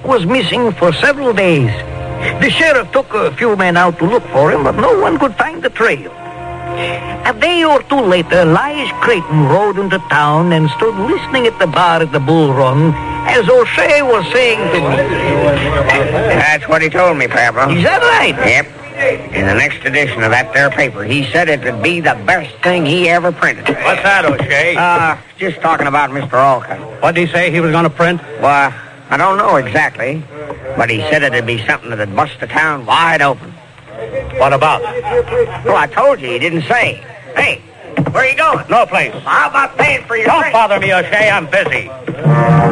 was missing for several days. The sheriff took a few men out to look for him, but no one could find the trail. A day or two later, Lige Creighton rode into town and stood listening at the bar at the Bull Run as O'Shea was saying to me. That's what he told me, Pablo. Is that right? Yep. In the next edition of that there paper, he said it would be the best thing he ever printed. What's that, O'Shea? Just talking about Mr. Alcott. What did he say he was going to print? Well, I don't know exactly, but he said it'd be something that'd bust the town wide open. What about? Well, I told you, he didn't say. Hey, where are you going? No place. How about paying for your Don't drink? bother me, O'Shea. I'm busy.